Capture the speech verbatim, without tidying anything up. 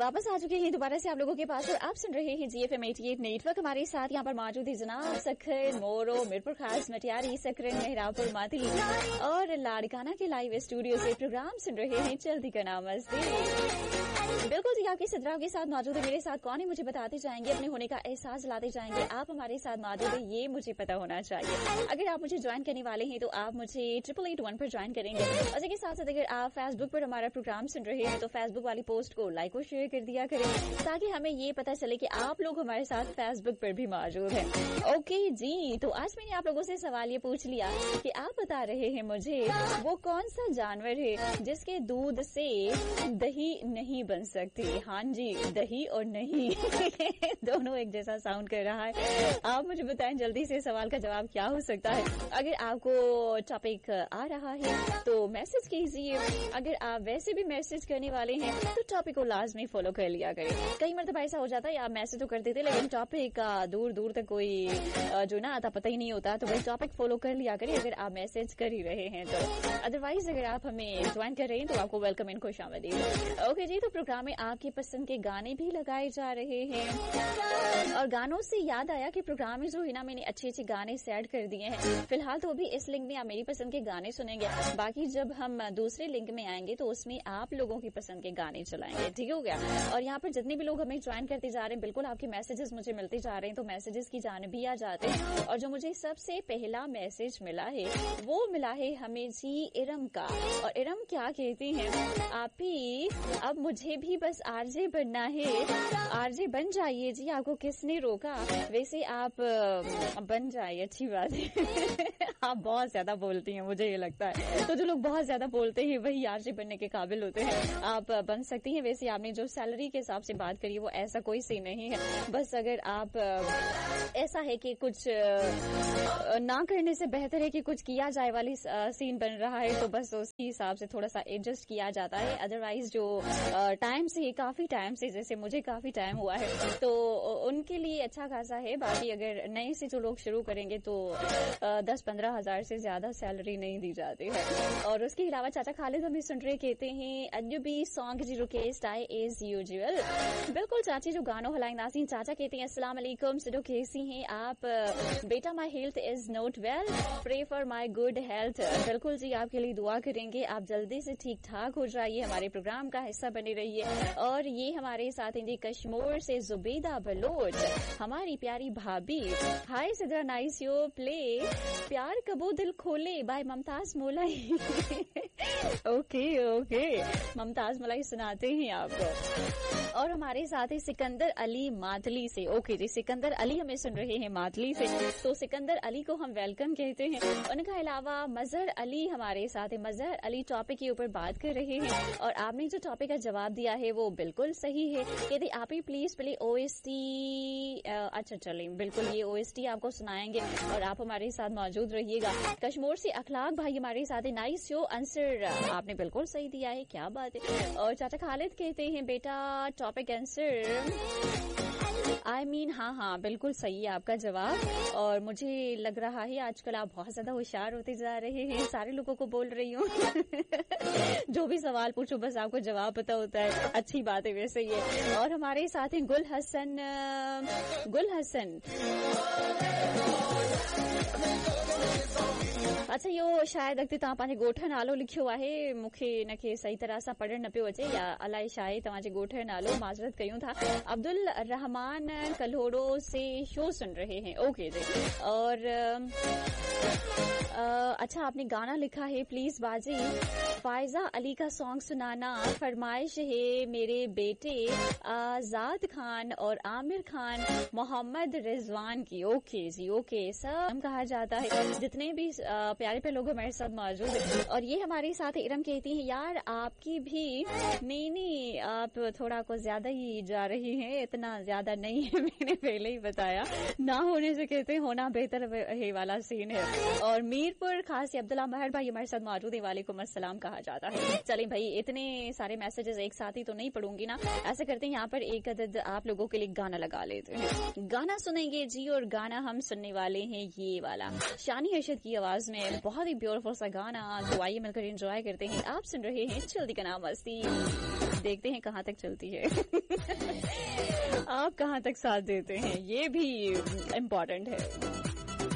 वापस आ चुके हैं दोबारा से आप लोगों के पास और आप सुन रहे हैं जी एफ एम अठासी नेटवर्क। हमारे साथ यहाँ पर मौजूद है जनाब सखर मोरो मिरपुर खास मटियारी सकरन मेहरापुर मातली और लाड़काना के लाइव स्टूडियो से प्रोग्राम सुन रहे हैं चलती का नमस्ते। बिल्कुल जी, आपकी सदराओं के साथ मौजूद है। मेरे साथ कौन है मुझे बताते जाएंगे, अपने होने का एहसास लाते जाएंगे। आप हमारे साथ मौजूद है ये मुझे पता होना चाहिए। अगर आप मुझे ज्वाइन करने वाले हैं तो आप मुझे ट्रिपल एट वन पर ज्वाइन करेंगे। और इसके साथ साथ अगर आप फेसबुक पर हमारा प्रोग्राम सुन रहे हैं तो फेसबुक वाली पोस्ट को लाइक और शेयर कर दिया करें ताकि हमें ये पता चले कि आप लोग हमारे साथ फेसबुक पर भी मौजूद हैं। ओके जी, तो आज मैंने आप लोगों से सवाल ये पूछ लिया कि आप बता रहे हैं मुझे वो कौन सा जानवर है जिसके दूध से दही नहीं बन सकती। हाँ जी, दही और नहीं दोनों एक जैसा साउंड कर रहा है। आप मुझे बताएं जल्दी से सवाल का जवाब क्या हो सकता है। अगर आपको टॉपिक आ रहा है तो मैसेज कीजिए। अगर आप वैसे भी मैसेज करने वाले हैं तो टॉपिक को लाजमी फॉलो कर लिया करें। कई मरतबा ऐसा हो जाता है आप मैसेज तो कर देते लेकिन टॉपिक का दूर दूर तक कोई जो ना आता पता ही नहीं होता, तो भाई टॉपिक फॉलो कर लिया करें अगर आप मैसेज कर ही रहे हैं तो। अदरवाइज अगर आप हमें ज्वाइन कर रहे हैं तो आपको वेलकम एंड खुशामदीद। ओके जी, तो प्रोग्राम में आपकी पसंद के गाने भी लगाए जा रहे हैं और गानों से याद आया कि प्रोग्राम में जो है ना मैंने अच्छे अच्छे गाने सेट कर दिए हैं। फिलहाल तो अभी इस लिंक में आप मेरी पसंद के गाने सुनेंगे, बाकी जब हम दूसरे लिंक में आएंगे तो उसमें आप लोगों की पसंद के गाने चलाएंगे। ठीक हो गया। और यहाँ पर जितने भी लोग हमें ज्वाइन करते जा रहे हैं बिल्कुल आपके मैसेजेस मुझे मिलते जा रहे हैं, तो मैसेजेस की जान भी आ जाते हैं। और जो मुझे सबसे पहला मैसेज मिला है वो मिला है हमें जी इरम का। और इरम क्या कहती हैं, आप ही अब मुझे भी बस आरजे बनना है। आरजे बन जाइए जी, आपको किसने रोका। वैसे आप बन जाइए, अच्छी बात है आप बहुत ज्यादा बोलती हैं मुझे ये लगता है, तो जो लोग बहुत ज्यादा बोलते हैं वही आरजे बनने के काबिल होते हैं। आप बन सकती हैं। वैसे आपने जो सैलरी के हिसाब से बात करी वो ऐसा कोई सीन नहीं है। बस अगर आप ऐसा है कि कुछ ना करने से बेहतर है कि कुछ किया जाए वाली सीन बन रहा है तो बस उसके हिसाब से थोड़ा सा एडजस्ट किया जाता है। अदरवाइज जो टाइम से काफी टाइम से, जैसे मुझे काफी टाइम हुआ है तो उनके लिए अच्छा खासा है। बाकी अगर नए से जो लोग शुरू करेंगे तो दस पंद्रह हजार से ज्यादा सैलरी नहीं दी जाती है। और उसके अलावा चाचा खालिद हमें सुन रहे कहते हैं अजनबी सॉन्ग जी रिक्वेस्ट आए एज यूजुअल। बिल्कुल चाची जो गानों हलाई नासिन चाचा कहते हैं अस्सलाम वालेकुम सिडो कैसी हैं आप। बेटा my health is not well, pray for my good health. बिल्कुल जी, आपके लिए दुआ करेंगे आप जल्दी से ठीक ठाक हो जाइए, हमारे प्रोग्राम का हिस्सा बने रहिए। और ये हमारे साथ हैं जी कश्मीर से जुबैदा बलोच, हमारी प्यारी भाभी। हाय सिद्रा नाइस यो प्ले प्यार कबो दिल खोले बाय मुमताज मोलाई ओके ओके, मुमताज मोलाई सुनाते हैं आपको। और हमारे साथ ही सिकंदर अली मातली से। ओके जी, सिकंदर अली हमें सुन रहे हैं मातली से, तो सिकंदर अली को हम वेलकम कहते हैं। उनके अलावा मजहर अली हमारे साथ है। मजहर अली टॉपिक के ऊपर बात कर रहे हैं और आपने जो टॉपिक का जवाब दिया है वो बिल्कुल सही है। कहते आप ही प्लीज प्ले ओएसटी। अच्छा चलिए, बिल्कुल ये ओएसटी आपको सुनाएंगे और आप हमारे साथ मौजूद रहिएगा। कश्मीर से अखलाक भाई हमारे साथ है। नाइस शो आंसर आपने बिल्कुल सही दिया है, क्या बात है। और चाचा खालिद कहते हैं बेटा टॉपिक आंसर आई मीन हाँ हाँ बिल्कुल सही है आपका जवाब। और मुझे लग रहा है आजकल आप बहुत ज्यादा होशियार होते जा रहे हैं, सारे लोगों को बोल रही हूँ जो भी सवाल पूछो बस आपको जवाब पता होता है, अच्छी बात है वैसे ये। और हमारे साथ हैं गुल हसन। गुल हसन अच्छा, यो शायद अॻिते तव्हां पंहिंजे ॻोठ जो नालो लिखियो आहे, मूंखे हिनखे सही तरह सां पढ़ण न पियो अचे या अलाए छा आहे तव्हांजे ॻोठ जो नालो, माज़रत कयूं था। अब्दुल रहमान कल्होड़ो से शो सुन रहे हैं। ओके जी। और आ, अच्छा आपने गाना लिखा है प्लीज बाजी फायजा अली का सॉन्ग सुनाना, फरमाइश है मेरे बेटे आजाद खान और आमिर खान मोहम्मद रिजवान की। ओके जी ओके, सब कहा जाता है जितने भी आ, प्यारे प्यारे लोग हमारे साथ मौजूद हैं। और ये हमारे साथ इरम कहती है यार आपकी भी नहीं नहीं आप थोड़ा को ज्यादा ही जा रही हैं, इतना ज्यादा नहीं है मैंने पहले ही बताया, ना होने से कहते होना बेहतर है वाला सीन है। और मीरपुर खास अब्दुल्ला महर भाई हमारे साथ मौजूद है, वालेकुम अस्सलाम, कहा کہا جاتا ہے. چلیں بھائی اتنے سارے میسیجز ایک ساتھ ہی تو نہیں پڑھوں گی نا, ایسا کرتے ہیں یہاں پر ایک عدد آپ لوگوں کے لیے گانا لگا لیتے ہیں. گانا سنیں گے جی, اور گانا ہم سننے والے ہیں یہ والا شانی ارشد کی آواز میں, بہت ہی بیوٹیفل سا گانا. تو آئیے مل کر انجوائے کرتے ہیں. آپ سن رہے ہیں چلتی کا نام مستی. دیکھتے ہیں کہاں تک چلتی ہے, آپ کہاں تک ساتھ دیتے ہیں, یہ بھی امپورٹنٹ ہے.